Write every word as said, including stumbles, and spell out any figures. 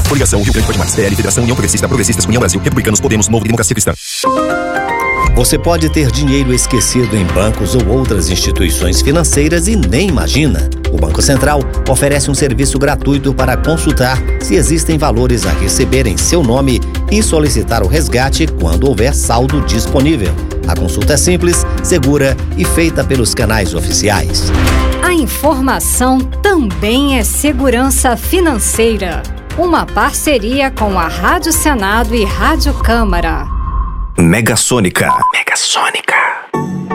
Coligação Rio Grande Pode Mais. P L, Federação União Progressista, Progressistas, União Brasil, Republicanos, Podemos, Novo e Democracia Cristã. Você pode ter dinheiro esquecido em bancos ou outras instituições financeiras e nem imagina. O Banco Central oferece um serviço gratuito para consultar se existem valores a receber em seu nome e solicitar o resgate quando houver saldo disponível. A consulta é simples, segura e feita pelos canais oficiais. A informação também é segurança financeira. Uma parceria com a Rádio Senado e Rádio Câmara. Mega Sônica. Mega Sônica.